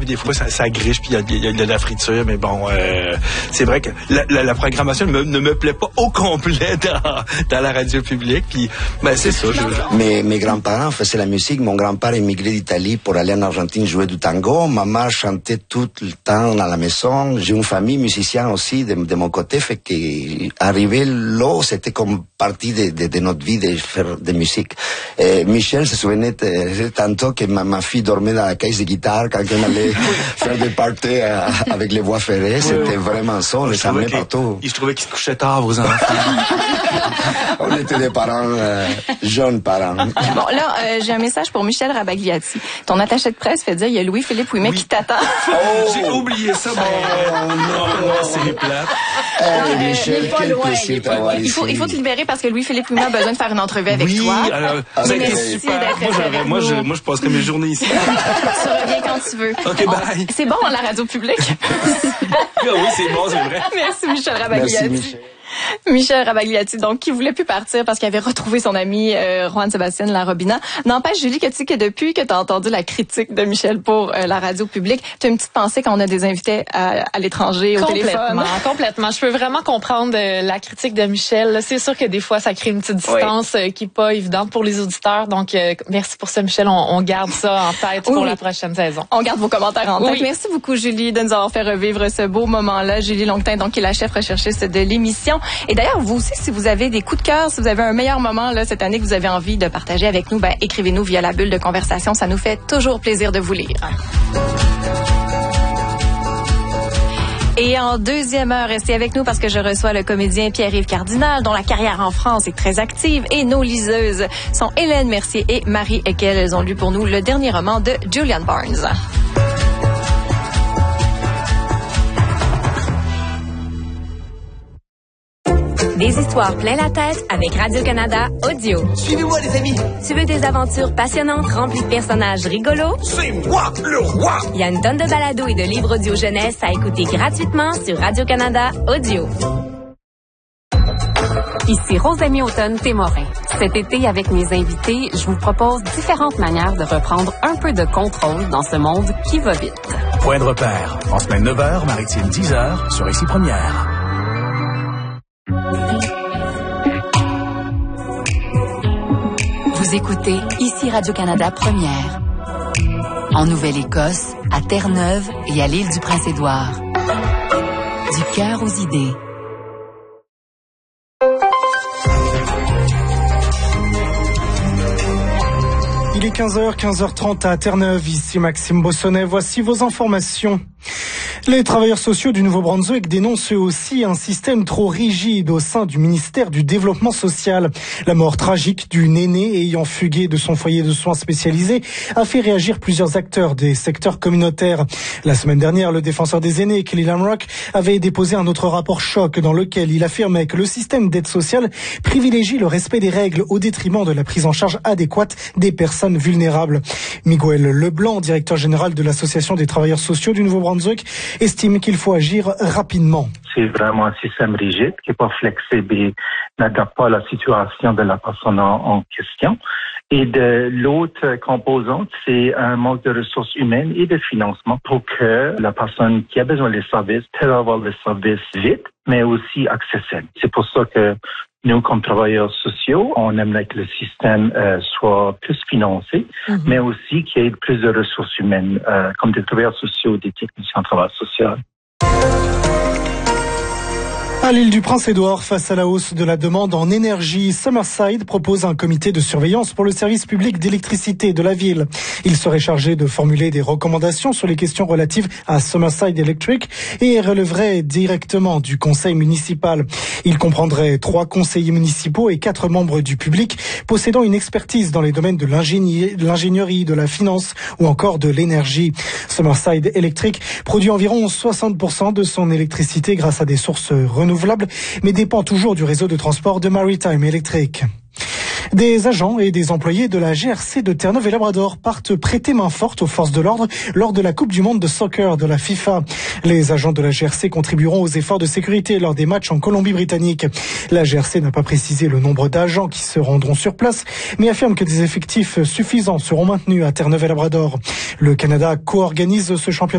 des fois, ça griche, puis il y a de la friture, mais bon, c'est vrai que la programmation ne me plaît pas au complet dans la radio publique, puis c'est ça. Mes grands-parents faisaient la musique. Mon grand-père immigré d'Italie pour aller en Argentine jouer du tango. Maman chantait tout le temps à la maison. J'ai une famille musicienne aussi de mon côté, fait que arriver là, c'était comme partie de notre vie de faire de musique. Michel se souvenait tantôt que ma fille dormait dans la caisse de guitare quand elle allait faire des parties avec les voix ferrées. C'était vraiment ça, on les amenait partout. Je trouvais qu'ils se couchaient tard, vos enfants. On était des parents, jeunes parents. Bon, là, j'ai un message pour Michel Rabagliati. Ton attaché de presse fait dire, il y a Louis-Philippe Ouimet qui t'attend. J'ai oublié ça, non, c'est plate. Michel, quel plaisir d'avoir ici. Il faut te libérer parce que Louis-Philippe Ouimet a besoin de faire une entrevue avec toi. Merci d'être moi, je passerai mes journées ici. Tu reviens quand tu veux. OK, bye. C'est bon, la radio publique. Oui, c'est bon, c'est vrai. Merci, Michel Rabagliati. Merci, Michel. Michel Rabagliati, donc, qui voulait plus partir parce qu'il avait retrouvé son ami Juan Sébastien Larobina. N'empêche, Julie, que depuis que tu as entendu la critique de Michel pour la radio publique, tu as une petite pensée quand on a des invités à l'étranger, au téléphone? Complètement. Je peux vraiment comprendre la critique de Michel. C'est sûr que des fois, ça crée une petite distance qui est pas évidente pour les auditeurs. Donc, merci pour ça, Michel. On garde ça en tête pour la prochaine saison. On garde vos commentaires en tête. Merci beaucoup, Julie, de nous avoir fait revivre ce beau moment-là. Julie Longtin, donc, qui est la chef recherchiste de l'émission. Et d'ailleurs, vous aussi, si vous avez des coups de cœur, si vous avez un meilleur moment là cette année que vous avez envie de partager avec nous, écrivez-nous via la bulle de conversation. Ça nous fait toujours plaisir de vous lire. Et en deuxième heure, restez avec nous parce que je reçois le comédien Pierre-Yves Cardinal, dont la carrière en France est très active. Et nos liseuses sont Hélène Mercier et Marie Eckel. Elles ont lu pour nous le dernier roman de Julian Barnes. Des histoires plein la tête avec Radio-Canada Audio. Suivez-moi, les amis. Tu veux des aventures passionnantes remplies de personnages rigolos? C'est moi, le roi. Il y a une tonne de balados et de livres audio jeunesse à écouter gratuitement sur Radio-Canada Audio. Ici Rosamie Automne-Témorin. Cet été, avec mes invités, je vous propose différentes manières de reprendre un peu de contrôle dans ce monde qui va vite. Point de repère. En semaine 9h, maritime 10h, sur Ici Première. Vous écoutez Ici Radio-Canada Première. En Nouvelle-Écosse, à Terre-Neuve et à l'île du Prince-Édouard. Du cœur aux idées. Il est 15h30 à Terre-Neuve, ici Maxime Bossonnet. Voici vos informations. Les travailleurs sociaux du Nouveau-Brunswick dénoncent eux aussi un système trop rigide au sein du ministère du Développement social. La mort tragique d'une aînée ayant fugué de son foyer de soins spécialisé a fait réagir plusieurs acteurs des secteurs communautaires. La semaine dernière, le défenseur des aînés, Kelly Lamrock, avait déposé un autre rapport choc dans lequel il affirmait que le système d'aide sociale privilégie le respect des règles au détriment de la prise en charge adéquate des personnes vulnérables. Miguel Leblanc, directeur général de l'Association des travailleurs sociaux du Nouveau-Brunswick, estime qu'il faut agir rapidement. C'est vraiment un système rigide qui n'est pas flexible et n'adapte pas à la situation de la personne en question. Et de l'autre composante, c'est un manque de ressources humaines et de financement pour que la personne qui a besoin des services puisse avoir les services vite, mais aussi accessibles. C'est pour ça que nous, comme travailleurs sociaux, on aimerait que le système soit plus financé, mais aussi qu'il y ait plus de ressources humaines, comme des travailleurs sociaux, des techniciens de travail social. À l'île du Prince-Édouard, face à la hausse de la demande en énergie, Summerside propose un comité de surveillance pour le service public d'électricité de la ville. Il serait chargé de formuler des recommandations sur les questions relatives à Summerside Electric et relèverait directement du conseil municipal. Il comprendrait 3 conseillers municipaux et 4 membres du public possédant une expertise dans les domaines de l'ingénierie, de la finance ou encore de l'énergie. Summerside Electric produit environ 60% de son électricité grâce à des sources renouvelables, mais dépend toujours du réseau de transport de Maritime Electric. Des agents et des employés de la GRC de Terre-Neuve et Labrador partent prêter main forte aux forces de l'ordre lors de la Coupe du monde de soccer de la FIFA. Les agents de la GRC contribueront aux efforts de sécurité lors des matchs en Colombie-Britannique. La GRC n'a pas précisé le nombre d'agents qui se rendront sur place, mais affirme que des effectifs suffisants seront maintenus à Terre-Neuve et Labrador. Le Canada co-organise ce championnat